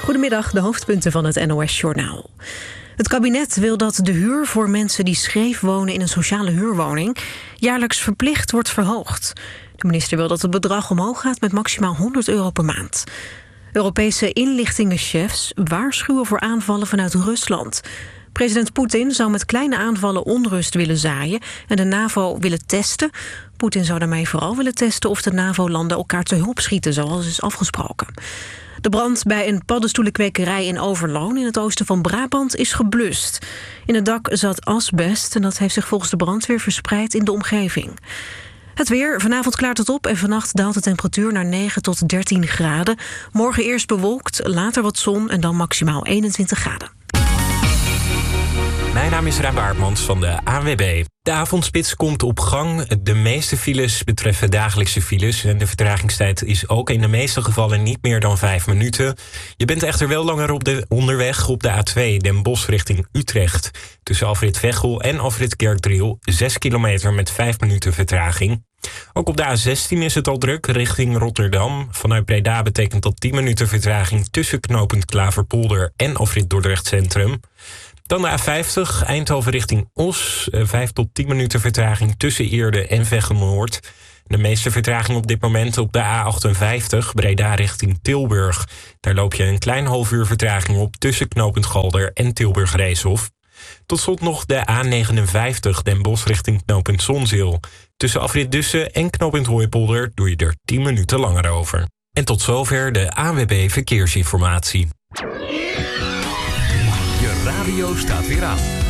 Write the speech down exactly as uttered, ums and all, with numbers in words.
Goedemiddag, de hoofdpunten van het N O S-journaal. Het kabinet wil dat de huur voor mensen die scheef wonen in een sociale huurwoning jaarlijks verplicht wordt verhoogd. De minister wil dat het bedrag omhoog gaat met maximaal honderd euro per maand. Europese inlichtingenchefs waarschuwen voor aanvallen vanuit Rusland. President Poetin zou met kleine aanvallen onrust willen zaaien en de NAVO willen testen. Poetin zou daarmee vooral willen testen of de NAVO-landen elkaar te hulp schieten, zoals is afgesproken. De brand bij een paddenstoelenkwekerij in Overloon in het oosten van Brabant is geblust. In het dak zat asbest en dat heeft zich volgens de brandweer verspreid in de omgeving. Het weer, vanavond klaart het op en vannacht daalt de temperatuur naar negen tot dertien graden. Morgen eerst bewolkt, later wat zon en dan maximaal eenentwintig graden. Mijn naam is Ruim Aardmans van de A N W B. De avondspits komt op gang. De meeste files betreffen dagelijkse files. En de vertragingstijd is ook in de meeste gevallen niet meer dan vijf minuten. Je bent echter wel langer op de onderweg op de A twee Den Bosch richting Utrecht. Tussen afrit Veghel en afrit Kerkdriel zes kilometer met vijf minuten vertraging. Ook op de A zestien is het al druk richting Rotterdam. Vanuit Breda betekent dat tien minuten vertraging tussen knooppunt Klaverpolder en afrit Dordrecht Centrum. Dan de A vijftig, Eindhoven richting Os. vijf tot tien minuten vertraging tussen Eerde en Veghel-Noord. De meeste vertraging op dit moment op de A achtenvijftig, Breda richting Tilburg. Daar loop je een klein half uur vertraging op tussen knooppunt Galder en Tilburg-Reeshof. Tot slot nog de A negenenvijftig, Den Bosch richting knooppunt Zonzeel. Tussen afrit Dussen en knooppunt Hooipolder doe je er tien minuten langer over. En tot zover de A N W B Verkeersinformatie. Je radio staat weer aan.